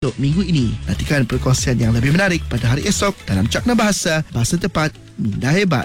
untuk minggu ini. Nantikan perkongsian yang lebih menarik pada hari esok dalam Cakna Bahasa Tepat, Minda Hebat.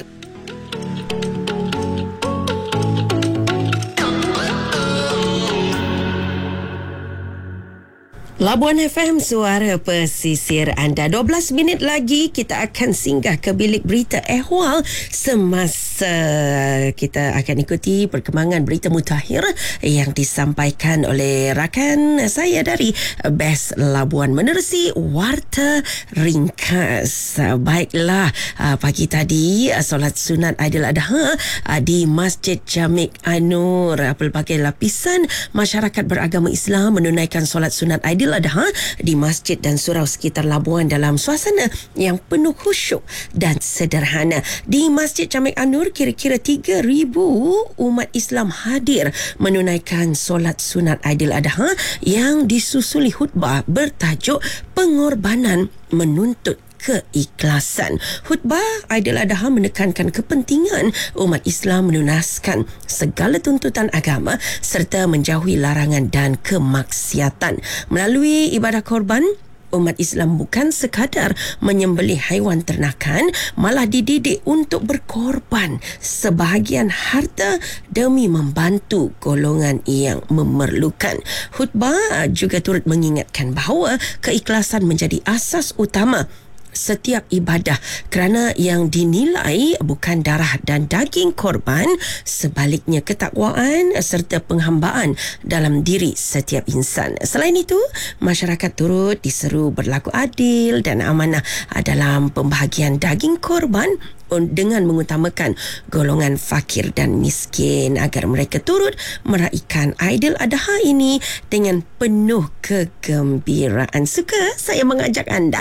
Labuan FM, suara pesisir anda. 12 minit lagi kita akan singgah ke bilik berita ehwal semasa kita akan ikuti perkembangan berita mutakhir yang disampaikan oleh rakan saya dari Best Labuan menerusi Warta Ringkas. Baiklah, pagi tadi solat sunat Aidiladha di Masjid Jamik Anur. Pelbagai lapisan masyarakat beragama Islam menunaikan solat sunat Aidiladha di masjid dan surau sekitar Labuan dalam suasana yang penuh khusyuk dan sederhana. Di Masjid Jamik Anur, kira-kira 3,000 umat Islam hadir menunaikan solat sunat Aidiladha yang disusuli khutbah bertajuk Pengorbanan Menuntut Keikhlasan. Khutbah Aidiladha menekankan kepentingan umat Islam menunaskan segala tuntutan agama serta menjauhi larangan dan kemaksiatan. Melalui ibadah korban, umat Islam bukan sekadar menyembelih haiwan ternakan, malah dididik untuk berkorban sebahagian harta demi membantu golongan yang memerlukan. Khutbah juga turut mengingatkan bahawa keikhlasan menjadi asas utama setiap ibadah kerana yang dinilai bukan darah dan daging korban, sebaliknya ketakwaan serta penghambaan dalam diri setiap insan. Selain itu, masyarakat turut diseru berlaku adil dan amanah dalam pembahagian daging korban dengan mengutamakan golongan fakir dan miskin agar mereka turut meraihkan Aidiladha ini dengan penuh kegembiraan. Suka saya mengajak anda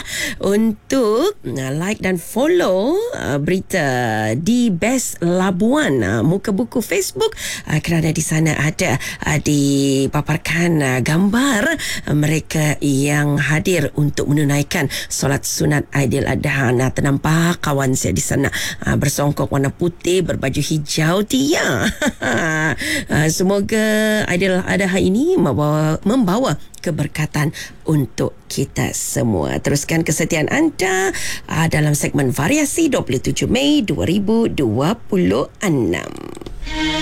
untuk like dan follow berita di Best Labuan muka buku Facebook, kerana di sana ada dipaparkan gambar mereka yang hadir untuk menunaikan solat sunat Aidiladha. Ternampak kawan saya di sana bersongkok warna putih berbaju hijau dia. Semoga Aidiladha ini membawa keberkatan untuk kita semua. Teruskan kesetiaan anda dalam segmen Variasi 27 Mei 2026.